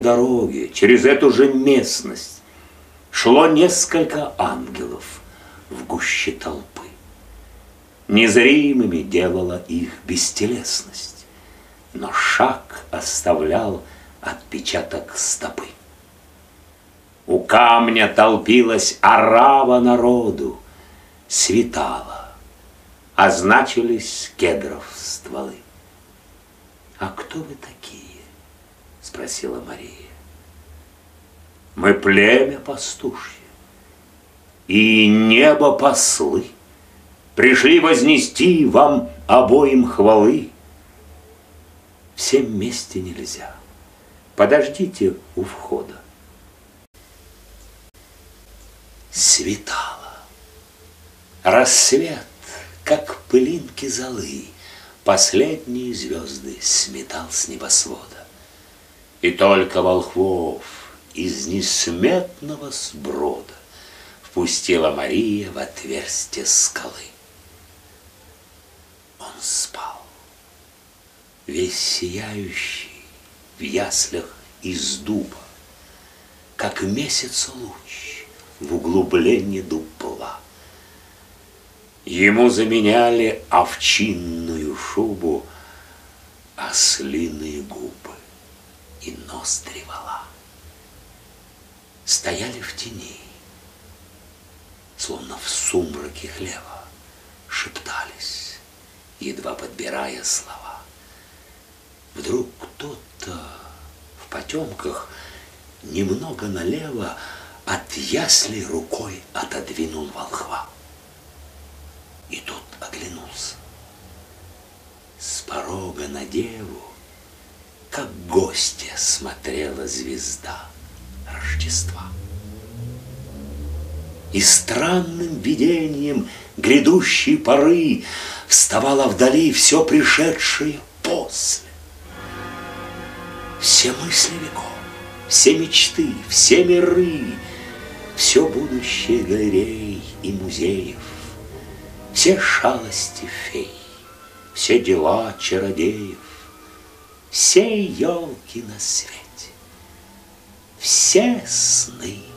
дороге, через эту же местность шло несколько ангелов в гуще толпы. Незримыми делала их бестелесность, но шаг оставлял отпечаток стопы. У камня толпилась орава народу, светало, означились кедров стволы. «А кто вы такие?» — спросила Мария. «Мы племя пастушье и небо послы, пришли вознести вам обоим хвалы. Всем вместе нельзя, подождите у входа». Светало. Рассвет, как пылинки золы, последние звезды сметал с небосвода. И только волхвов из несметного сброда впустила Мария в отверстие скалы. Он спал, весь сияющий в яслях из дуба, как месяц луч в углублении дупла. Ему заменяли овчинную шубу ослиные губы и ноздри вола. Стояли в тени, словно в сумраке хлева, шептались, едва подбирая слова. Вдруг кто-то в потемках немного налево от ясли рукой отодвинул волхва. И тот оглянулся. С порога на деву, как гостья, смотрела звезда Рождества. И странным видением грядущей поры вставало вдали все пришедшее после. Все мысли веков, все мечты, все миры, все будущее галерей и музеев, все шалости фей, все дела чародеев, все елки на свете, все сны